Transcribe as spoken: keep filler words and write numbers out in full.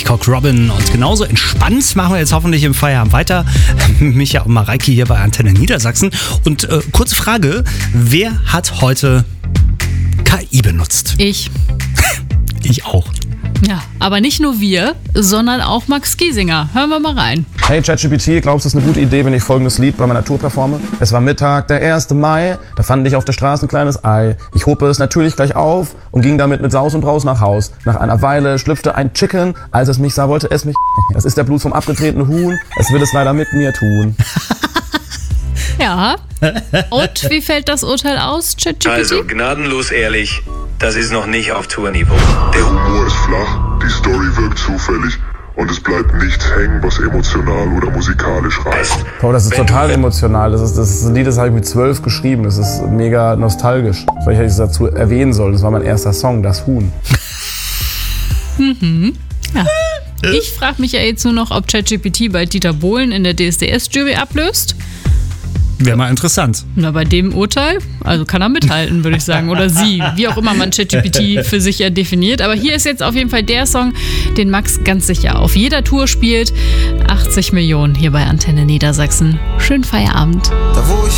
Cock Robin. Und genauso entspannt machen wir jetzt hoffentlich im Feierabend weiter. Micha und Mareike hier bei Antenne Niedersachsen. Und äh, kurze Frage, wer hat heute K I benutzt? Ich. Ich auch. Ja, aber nicht nur wir, sondern auch Max Giesinger. Hören wir mal rein. Hey ChatGPT, glaubst du, es ist eine gute Idee, wenn ich folgendes Lied bei meiner Tour performe? Es war Mittag, der erste Mai, da fand ich auf der Straße ein kleines Ei. Ich hob es natürlich gleich auf und ging damit mit Saus und Braus nach Haus. Nach einer Weile schlüpfte ein Chicken, als es mich sah, wollte es mich. Das ist der Blut vom abgetretenen Huhn, es will es leider mit mir tun. Ja. Und wie fällt das Urteil aus, ChatGPT? Also, gnadenlos ehrlich, das ist noch nicht auf Tourniveau. Der Humor ist flach, die Story wirkt zufällig und es bleibt nichts hängen, was emotional oder musikalisch reißt. Oh, das ist Wenn total du- emotional. Das ist, das ist ein Lied, das habe ich mit zwölf geschrieben. Das ist mega nostalgisch. Vielleicht hätte ich es dazu erwähnen sollen. Das war mein erster Song, Das Huhn. Ja. Ich frage mich ja jetzt nur noch, ob ChatGPT bei Dieter Bohlen in der D S D S-Jury ablöst. Wäre mal interessant. Na, bei dem Urteil, also kann er mithalten, würde ich sagen. Oder sie, wie auch immer man ChatGPT für sich ja definiert. Aber hier ist jetzt auf jeden Fall der Song, den Max ganz sicher auf jeder Tour spielt. achtzig Millionen hier bei Antenne Niedersachsen. Schönen Feierabend. Da wo ich